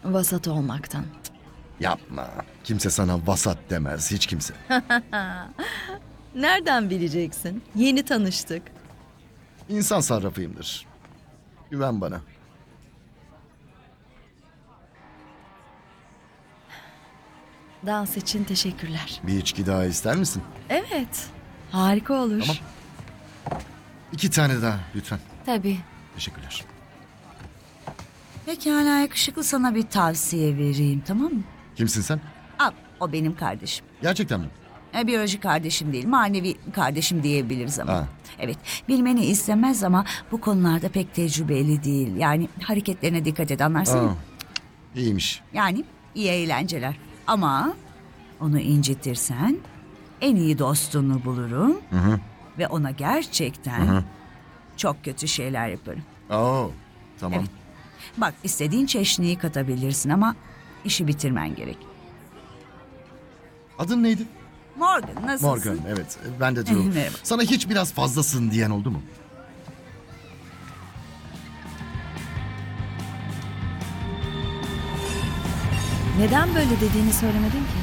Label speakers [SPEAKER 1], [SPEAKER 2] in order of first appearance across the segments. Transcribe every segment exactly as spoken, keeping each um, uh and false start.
[SPEAKER 1] Vasat olmaktan.
[SPEAKER 2] Yapma. Kimse sana vasat demez. Hiç kimse.
[SPEAKER 1] Nereden bileceksin? Yeni tanıştık.
[SPEAKER 2] İnsan sarrafıyımdır. Güven bana.
[SPEAKER 1] Dans için teşekkürler.
[SPEAKER 2] Bir içki daha ister misin?
[SPEAKER 1] Evet. Harika olur.
[SPEAKER 2] Tamam. İki tane daha lütfen.
[SPEAKER 1] Tabii.
[SPEAKER 2] Teşekkürler.
[SPEAKER 3] Pekala yakışıklı, sana bir tavsiye vereyim, tamam mı?
[SPEAKER 2] Kimsin sen?
[SPEAKER 3] Al, o benim kardeşim.
[SPEAKER 2] Gerçekten mi?
[SPEAKER 3] E, biyolojik kardeşim değil, manevi kardeşim diyebiliriz ama.
[SPEAKER 2] Ha.
[SPEAKER 3] Evet, bilmeni istemez ama bu konularda pek tecrübeli değil. Yani hareketlerine dikkat et, anlarsın mı?
[SPEAKER 2] Aa, iyiymiş.
[SPEAKER 3] Yani iyi eğlenceler. Ama onu incitirsen en iyi dostunu bulurum.
[SPEAKER 2] Hı hı.
[SPEAKER 3] Ve ona gerçekten
[SPEAKER 2] Hı hı.
[SPEAKER 3] çok kötü şeyler yaparım.
[SPEAKER 2] Oo, tamam.
[SPEAKER 3] Evet. Bak, istediğin çeşniyi katabilirsin ama işi bitirmen gerek.
[SPEAKER 2] Adın neydi?
[SPEAKER 3] Morgan, nasılsın?
[SPEAKER 2] Morgan, evet. Ben de Drew.
[SPEAKER 3] Merhaba.
[SPEAKER 2] Sana hiç biraz fazlasın diyen oldu mu?
[SPEAKER 1] Neden böyle dediğini söylemedin ki?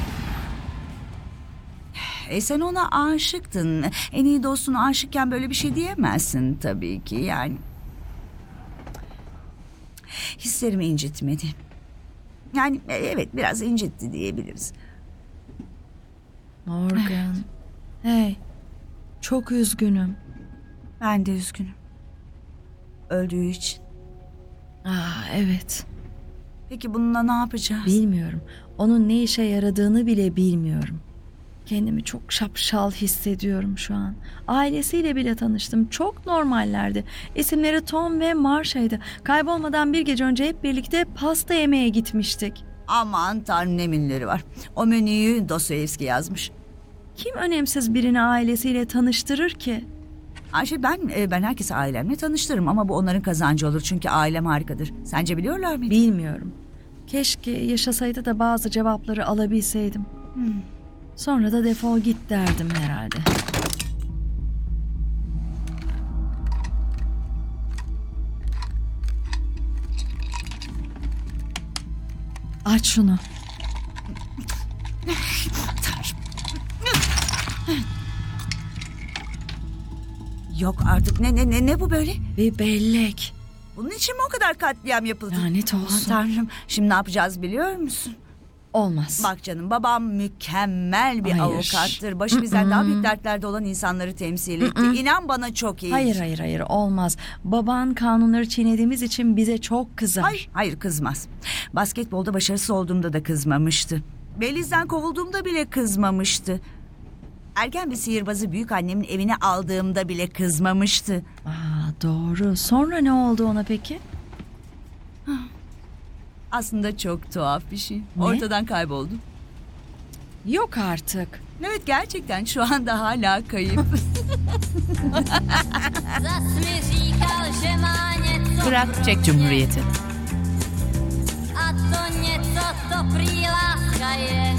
[SPEAKER 3] E sen ona aşıktın. En iyi dostuna aşıkken böyle bir şey diyemezsin tabii ki yani. Hislerimi incitmedi. Yani e, evet, biraz incitti diyebiliriz.
[SPEAKER 1] Morgan. Hey. Çok üzgünüm.
[SPEAKER 3] Ben de üzgünüm. Öldüğü için.
[SPEAKER 1] Aa, evet.
[SPEAKER 3] Peki bununla ne yapacağız?
[SPEAKER 1] Bilmiyorum. Onun ne işe yaradığını bile bilmiyorum. Kendimi çok şapşal hissediyorum şu an. Ailesiyle bile tanıştım. Çok normallerdi. İsimleri Tom ve Marsha'ydı. Kaybolmadan bir gece önce hep birlikte pasta yemeye gitmiştik.
[SPEAKER 3] Aman tanrım, ne minleri var. O menüyü Dostoyevski yazmış.
[SPEAKER 1] Kim önemsiz birini ailesiyle tanıştırır ki?
[SPEAKER 3] Ayşe, ben e, ben herkesi ailemle tanıştırırım ama bu onların kazancı olur çünkü ailem harikadır. Sence biliyorlar mıydı?
[SPEAKER 1] Bilmiyorum. Keşke yaşasaydı da bazı cevapları alabilseydim.
[SPEAKER 3] Hmm.
[SPEAKER 1] Sonra da defol git derdim herhalde. Aç şunu.
[SPEAKER 3] Yok artık, ne ne ne ne bu böyle?
[SPEAKER 1] Bir bellek.
[SPEAKER 3] Bunun için mi o kadar katliam yapıldı?
[SPEAKER 1] Lanet
[SPEAKER 3] Aman
[SPEAKER 1] olsun.
[SPEAKER 3] tanrım, şimdi ne yapacağız biliyor musun?
[SPEAKER 1] Olmaz.
[SPEAKER 3] Bak canım, babam mükemmel bir
[SPEAKER 1] Hayır.
[SPEAKER 3] avukattır. Başı bizden daha büyük dertlerde olan insanları temsil etti. İnan bana, çok iyi.
[SPEAKER 1] Hayır hayır hayır olmaz. Baban kanunları çiğnediğimiz için bize çok kızar.
[SPEAKER 3] Hayır, hayır kızmaz. Basketbolda başarısız olduğumda da kızmamıştı. Beliz'den kovulduğumda bile kızmamıştı. Ergen bir sihirbazı büyük annemin evine aldığımda bile kızmamıştı.
[SPEAKER 1] Aa, doğru. Sonra ne oldu ona peki?
[SPEAKER 3] Aslında çok tuhaf bir şey.
[SPEAKER 1] Ne?
[SPEAKER 3] Ortadan kayboldu.
[SPEAKER 1] Yok artık.
[SPEAKER 3] Evet, gerçekten şu anda hala kayıp.
[SPEAKER 4] Zas mi říkal, že má něco
[SPEAKER 5] Irak Çek Cumhuriyeti.
[SPEAKER 4] a to něco to prý láska je.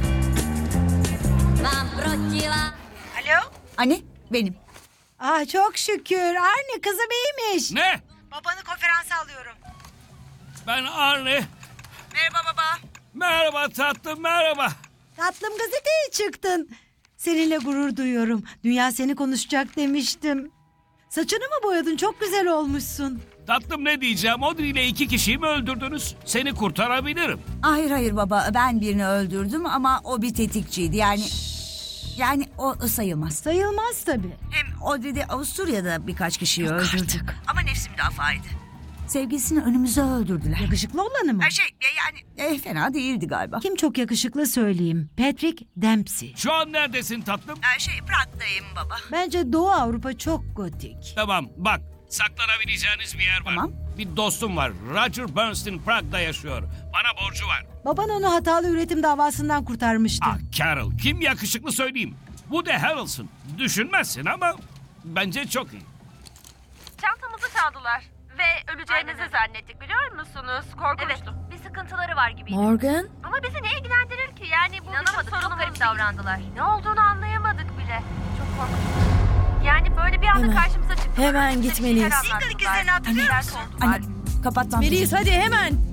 [SPEAKER 4] Mám proti lá...
[SPEAKER 6] Alo?
[SPEAKER 3] Anne, benim.
[SPEAKER 6] Ah çok şükür. Arne kızım iyiymiş.
[SPEAKER 7] Ne?
[SPEAKER 6] Babanı konferansa alıyorum.
[SPEAKER 7] Ben Arne.
[SPEAKER 6] Merhaba baba.
[SPEAKER 7] Merhaba tatlım, merhaba.
[SPEAKER 6] Tatlım, gazeteye çıktın. Seninle gurur duyuyorum. Dünya seni konuşacak demiştim. Saçını mı boyadın? Çok güzel olmuşsun.
[SPEAKER 7] Tatlım, ne diyeceğim? Audrey ile iki kişiyi mi öldürdünüz? Seni kurtarabilirim.
[SPEAKER 3] Hayır hayır baba, ben birini öldürdüm ama o bir tetikçiydi yani. Yani o sayılmaz.
[SPEAKER 6] Sayılmaz tabii.
[SPEAKER 3] Hem o dedi Avusturya'da birkaç kişiyi öldürdü.
[SPEAKER 1] artık.
[SPEAKER 3] Ama nefsi müdafaydı. Sevgilisini önümüze öldürdüler.
[SPEAKER 6] Yakışıklı olanı mı?
[SPEAKER 3] Her şey e, yani e, fena değildi galiba.
[SPEAKER 6] Kim çok yakışıklı söyleyeyim. Patrick Dempsey.
[SPEAKER 7] Şu an neredesin tatlım?
[SPEAKER 3] Her şey Prag'dayım baba.
[SPEAKER 6] Bence Doğu Avrupa çok gotik.
[SPEAKER 7] Tamam, bak. Saklanabileceğiniz bir yer var.
[SPEAKER 3] Tamam.
[SPEAKER 7] Bir dostum var. Roger Bernstein Prag'da yaşıyor. Bana borcu var.
[SPEAKER 6] Baban onu hatalı üretim davasından kurtarmıştı.
[SPEAKER 7] Ah Carol, kim yakışıklı söyleyeyim. Bu de Harrelson. Düşünmezsin ama bence çok iyi.
[SPEAKER 8] Çantamızı çaldılar ve öleceğimizi zannettik, biliyor musunuz? Korkunçtu. Evet, bir sıkıntıları var gibiydi.
[SPEAKER 1] Morgan?
[SPEAKER 8] Ama bizi ne ilgilendirir ki? Yani bu bizim sorunumuz. Çok garip davrandılar. Ne olduğunu anlayamadık bile. Çok korkunç. Yani böyle bir anda
[SPEAKER 1] Hemen,
[SPEAKER 8] karşımıza çıktılar.
[SPEAKER 1] hemen
[SPEAKER 8] Bize bir
[SPEAKER 1] gitmeliyiz.
[SPEAKER 8] şeyler anlattılar.
[SPEAKER 6] hatırlıyor musun?
[SPEAKER 8] Şeyler
[SPEAKER 3] Anne, kapatmam.
[SPEAKER 1] Melis hadi hemen.